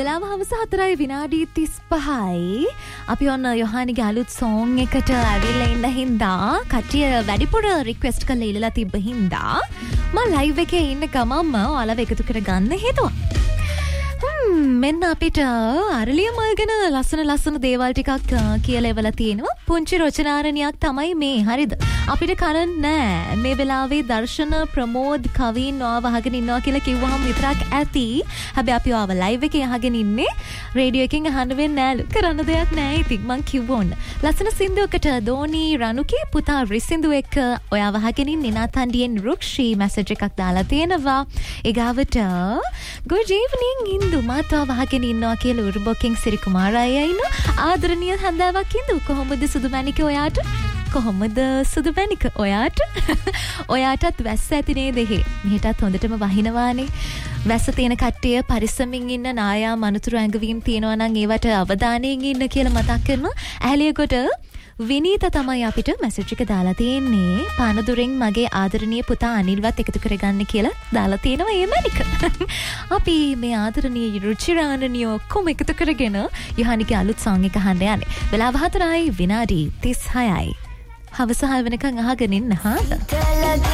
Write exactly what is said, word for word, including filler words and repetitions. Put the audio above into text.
වෙලාව හවස හතරයි විනාඩි තිස් පහයි. අපි ඔන්න යොහානිගේ අලුත් සෝං එකට ඇවිල්ලා ඉන්න හින්දා කට්ටිය වැඩිපුර රික්වෙස්ට් කරලා ඉල්ලලා තිබ්බ හින්දා මම ලයිව් එකේ ඉන්න ගමම්ම ඔයාලව එකතු කරගන්න හිතුවා. මෙන්න අපිට අරලිය මල් ගැන ලස්සන ලස්සන දේවල් ටිකක් කියලා එවලා තියෙනවා. පුංචි රචනාරණයක් තමයි මේ. හරිද? අපිට කරන්න නෑ මේ වෙලාවේ දර්ශන ප්‍රමෝද් කවින් ඔයාව අහගෙන ඉන්නවා කියලා කිව්වහම විතරක් ඇති. හැබැයි අපි ඔයාව ලයිව් එකේ අහගෙන ඉන්නේ රේඩියෝ එකෙන් අහන්න වෙන්නේ නෑලු. කරන්න දෙයක් නෑ. ඉතින් මං කිව්වොන්න. ලස්සන සින්දුවකට දෝනි රණුකේ පුතා රිසින්දු එක්ක ඔයාව අහගෙන ඉන්නේ නාතන්ඩියෙන් රුක්ෂි මැසේජ් එකක් දාලා තියෙනවා. ඒගාවට good evening ඉන්දු මාතව අහගෙන ඉන්නවා කියලා උරුබොකින් සිරි කුමාරය ඉන්නවා. ආදරණීය හඳාවක් ඉන්දු. කොහොමද සුදුමැණික ඔයාට? කොහොමද සුදුමැණික ඔයාට? ඔයාටත් වැස්ස ඇති නේද එහෙ? මෙහෙටත් හොඳටම වහිනවානේ. වැස්ස තියෙන කට්ටිය පරිස්සමින් ඉන්න නායා මනුතුරු ඇඟවීම් තියෙනවා නම් ඒවට අවධානයෙන් ඉන්න කියලා මතක් කරනවා. ඇහැලියකොට විනීත තමයි අපිට මැසේජ් එක දාලා තියෙන්නේ. පානදුරෙන් මගේ ආදරණීය පුතා අනිල්වත් එකතු කරගන්න කියලා දාලා තියෙනවා ඒ මැනික. අපි මේ ආදරණීය රුචිරාණනිය ඔක්කොම එකතු කරගෙන යහනිගේ අලුත් සෝං එක අහන්න යන්නේ. වෙලාව හතරයි විනාඩි තිස් හයයි. හවස හය වෙනකන් අහගෙන ඉන්න හා.